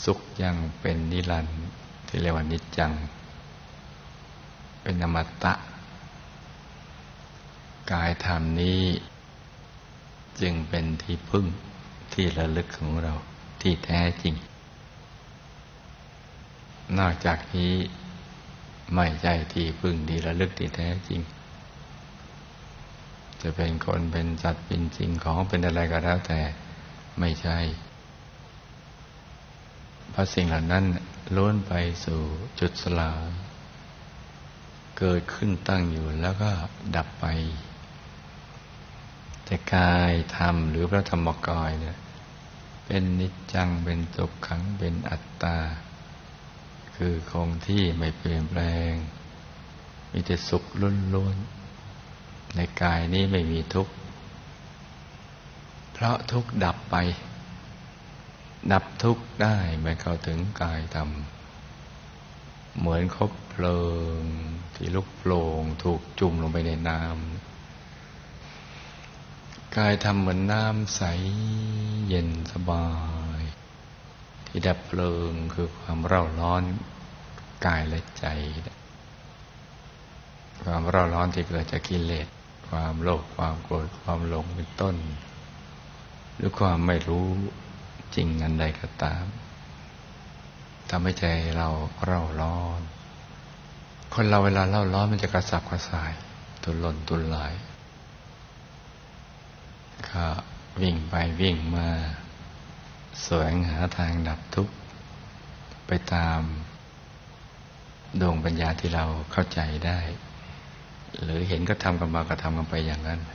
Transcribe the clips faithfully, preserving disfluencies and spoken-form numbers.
สุขยังเป็นนิรันดร์ที่เรียกว่านิจจังเป็นอมตะกายธรรมนี้จึงเป็นที่พึ่งที่ระลึกของเราที่แท้จริงนอกจากนี้ไม่ใช่ที่พึ่งที่ระลึกที่แท้จริงจะเป็นคนเป็นสัตว์เป็นสิ่งของเป็นอะไรก็แล้วแต่ไม่ใช่เพราะสิ่งเหล่านั้นล้วนไปสู่จุดสลายเกิดขึ้นตั้งอยู่แล้วก็ดับไปแต่กายธรรมหรือพระธรรมกายเนี่ยเป็นนิจจังเป็นทุกขังเป็นอัตตาคือคงที่ไม่เปลี่ยนแปลงมีแต่สุขล้วนๆในกายนี้ไม่มีทุกข์เพราะทุกข์ดับไปดับทุกข์ได้เมื่อเข้าถึงกายธรรมเหมือนคบเพลิงที่ลุกโผล่ถูกจุ่มลงไปในน้ำกายธรรมเหมือนน้ำใสเย็นสบายที่ดับเพลิงคือความเร่าร้อนกายและใจความเร่าร้อนที่เกิดจากกิเลสความโลภความโกรธความหลงเป็นต้นหรือความไม่รู้จริงอันใดก็ตามทำให้ใจเราเร่าร้อนคนเราเวลาเร่าร้อนมันจะกระสับกระส่ายทุรนทุรายก็วิ่งไปวิ่งมาแสวงหาทางดับทุกข์ไปตามดวงปัญญาที่เราเข้าใจได้หรือเห็นก็ทำกันมาก็ทำกันไปอย่างนั้น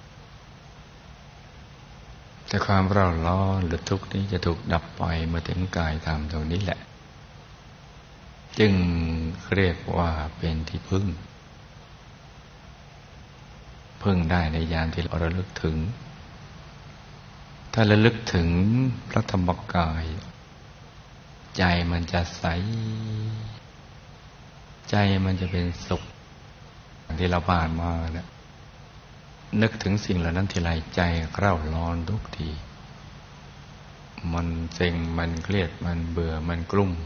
แต่ความเร่าร้อนหรือทุกข์นี้จะถูกดับไปเมื่อถึงกายธรรมตรงนี้แหละจึงเรียกว่าเป็นที่พึ่งพึ่งได้ในยามที่เราระลึกถึงถ้าระลึกถึงพระธรรมกายใจมันจะใสใจมันจะเป็นสุขที่เราผ่านมาเนี่ยนึกถึงสิ่งเหล่านั้นทีไรใจเร่าร้อนทุกทีมันเซ็งมันเครียดมันเบื่อมันกลุ้ม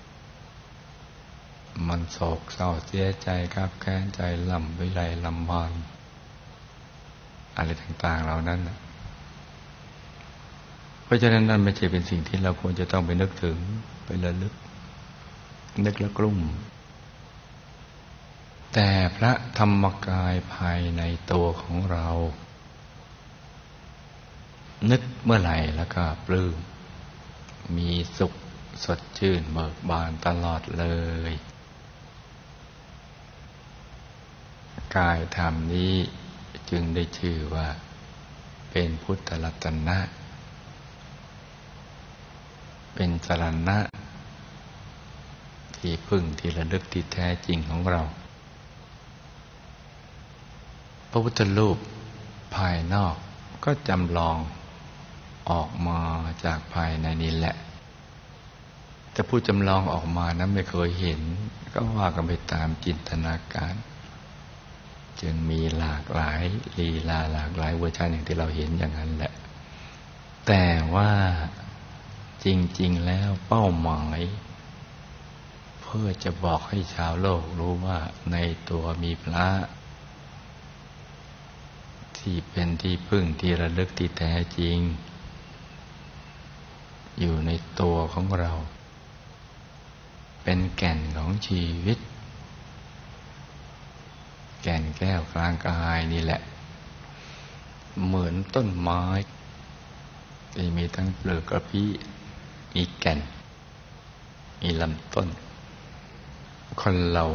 มันโศกเศร้าเสียใจครับแค้นใจลำวิไลลำบานอะไรต่างๆเหล่านั้นเพราะฉะนั้นนั่นไม่ใช่เป็นสิ่งที่เราควรจะต้องไปนึกถึงไประลึกนึกแล้วกลุ้มแต่พระธรรมกายภายในตัวของเรานึกเมื่อไหร่แล้วก็ปลื้มมีสุขสดชื่นเบิกบานตลอดเลยกายธรรมนี้จึงได้ชื่อว่าเป็นพุทธรัตนะเป็นสรณะที่พึ่งที่ระลึกที่แท้จริงของเราพระพุทธรูปภายนอกก็จำลองออกมาจากภายในนี้แหละแต่ผู้จำลองออกมานั้นไม่เคยเห็นก็ว่ากันไปตามจินตนาการจึงมีหลากหลายลีลาหลากหลายเวอร์ชันอย่างที่เราเห็นอย่างนั้นแหละแต่ว่าจริงๆแล้วเป้าหมายเพื่อจะบอกให้ชาวโลกรู้ว่าในตัวมีพระที่เป็นที่พึ่งที่ระลึกที่แท้จริงอยู่ในตัวของเราเป็นแก่นของชีวิตแก่นแก้วกลางกายนี่แหละเหมือนต้นไม้ที่มีทั้งเปลือกกระพี้มีแก่นมีลำต้นคนเรา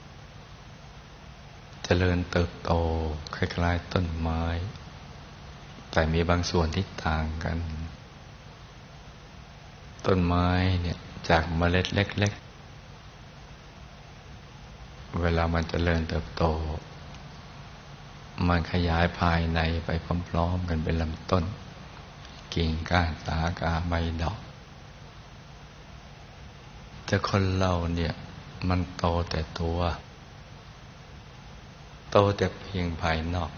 เจริญเติบโตคล้ายๆต้นไม้แต่มีบางส่วนที่ต่างกันต้นไม้เนี่ยจากเมล็ดเล็กๆเวลามันเจริญเติบโตมันขยายภายในไปพร้อมๆกันเป็นลำต้นกิ่งก้านสาขาใบดอกแต่คนเราเนี่ยมันโตแต่ตัวโตแต่เพียงภายนอก